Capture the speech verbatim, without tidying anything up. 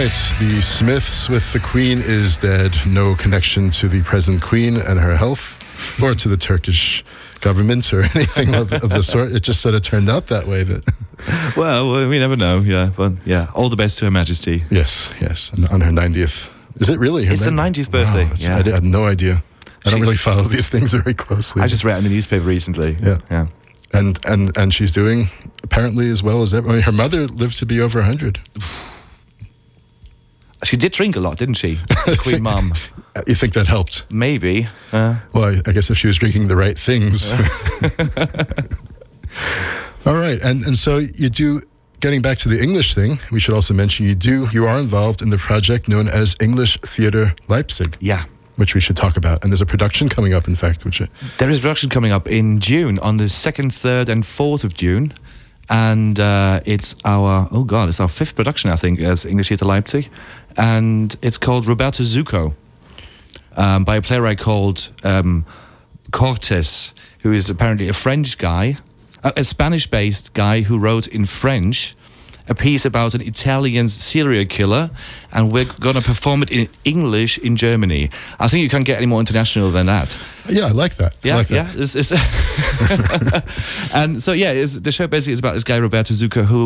right, the Smiths with The Queen is Dead. No connection to the present Queen and her health, or to the Turkish government or anything of, of the sort. It just sort of turned out that way. That well, we never know, yeah. But yeah, all the best to Her Majesty. Yes, yes, on her ninetieth. Is it really her It's her ninetieth birthday. Wow, yeah. I had no idea. I don't She's, really follow these things very closely. I just read it in the newspaper recently. Yeah. Yeah. And, and, and she's doing apparently as well as ever. I mean, her mother lived to be over one hundred. She did drink a lot, didn't she? The Queen Mum. You think that helped? Maybe. Uh, well, I, I guess if she was drinking the right things. All right. And, and so you do, getting back to the English thing, we should also mention you do, you are involved in the project known as English Theatre Leipzig. Yeah. Which we should talk about. And there's a production coming up, in fact. Which There is a production coming up in June, on the second, third and fourth of June. And uh, it's our, oh God, it's our fifth production, I think, as English Theatre Leipzig. And it's called Roberto Zucco, um, by a playwright called um, Cortés, who is apparently a French guy, a, a Spanish-based guy who wrote in French a piece about an Italian serial killer, and we're going to perform it in English in Germany. I think you can't get any more international than that. Yeah, I like that. Yeah, I like that. yeah. It's, it's and so, yeah, it's, the show basically is about this guy, Roberto Zucco, who